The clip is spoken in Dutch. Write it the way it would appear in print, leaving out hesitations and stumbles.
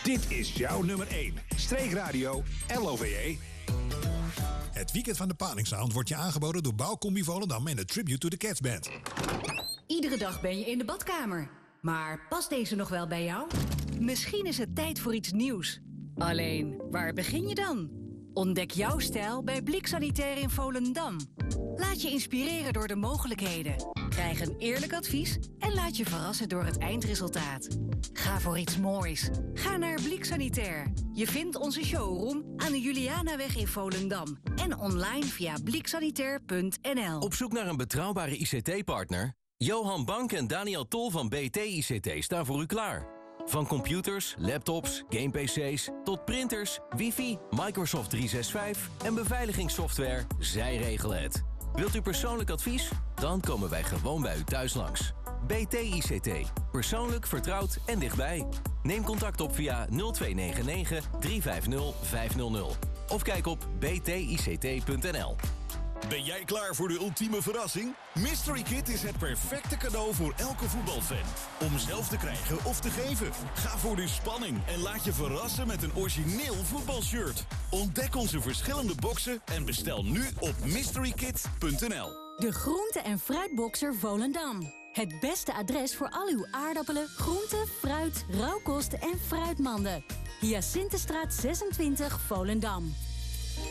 Dit is jouw nummer 1. Streekradio LOVE. Het weekend van de Palingsound wordt je aangeboden door Bouwcombi Volendam en de Tribute to the Cats Band. Iedere dag ben je in de badkamer. Maar past deze nog wel bij jou? Misschien is het tijd voor iets nieuws. Alleen, waar begin je dan? Ontdek jouw stijl bij Blik Sanitair in Volendam. Laat je inspireren door de mogelijkheden. Krijg een eerlijk advies en laat je verrassen door het eindresultaat. Ga voor iets moois. Ga naar Blik Sanitair. Je vindt onze showroom aan de Julianaweg in Volendam. En online via bliksanitair.nl. Op zoek naar een betrouwbare ICT-partner? Johan Bank en Daniel Tol van BT ICT staan voor u klaar. Van computers, laptops, game-pc's tot printers, wifi, Microsoft 365 en beveiligingssoftware, zij regelen het. Wilt u persoonlijk advies? Dan komen wij gewoon bij u thuis langs. BT ICT. Persoonlijk, vertrouwd en dichtbij. Neem contact op via 0299 350 500. Of kijk op btict.nl. Ben jij klaar voor de ultieme verrassing? Mystery Kit is het perfecte cadeau voor elke voetbalfan. Om zelf te krijgen of te geven. Ga voor de spanning en laat je verrassen met een origineel voetbalshirt. Ontdek onze verschillende boxen en bestel nu op mysterykit.nl. De groente- en fruitboxer Volendam. Het beste adres voor al uw aardappelen, groenten, fruit, rauwkost en fruitmanden. Hyacinthestraat 26 Volendam.